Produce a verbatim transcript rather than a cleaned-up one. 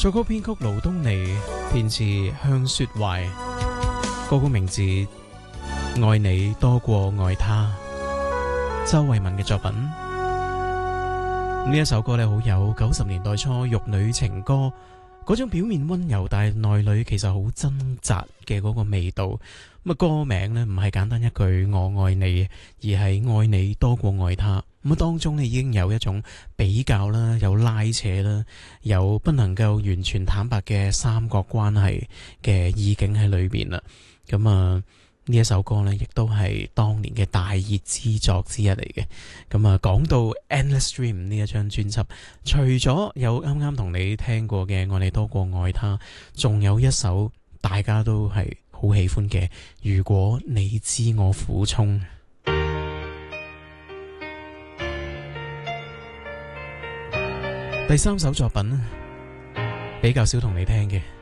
作曲編曲盧東尼，填詞向雪懷，歌曲名字愛你多過愛他，周慧敏嘅作品。呢一首歌咧，好有九十年代初玉女情歌嗰種表面溫柔，但係內裏其實好掙扎嘅嗰個味道。咁啊，歌名呢唔係簡單一句我愛你，而係愛你多過愛他。咁啊，當中呢已經有一種比較啦，有拉扯啦，有不能夠完全坦白嘅三角關係嘅意境喺裏邊啦。咁啊，呢一首歌呢，亦都係當年嘅大熱之作之一嚟嘅。咁啊，講到 Endless Dream 呢一張專輯，除咗有啱啱同你聽過嘅愛你多過愛他，仲有一首大家都係好喜歡嘅，如果你知我苦衷。第三首作品比較少同你聽嘅。